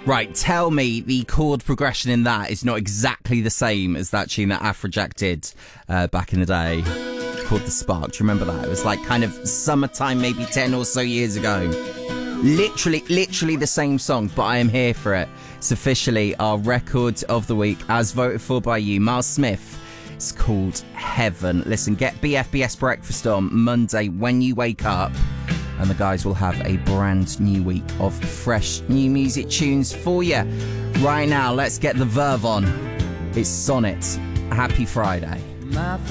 Right, tell me the chord progression in that is not exactly the same as that tune that Afrojack did back in the day called The Spark. Do you remember that? It was like kind of summertime, maybe 10 or so years ago. Literally the same song, but I am here for it. It's officially our record of the week as voted for by you, Miles Smith. It's called Heaven. Listen, get BFBS Breakfast on Monday when you wake up, and the guys will have a brand new week of fresh new music tunes for you. Right now, let's get the verve on. It's Sonnet. Happy Friday.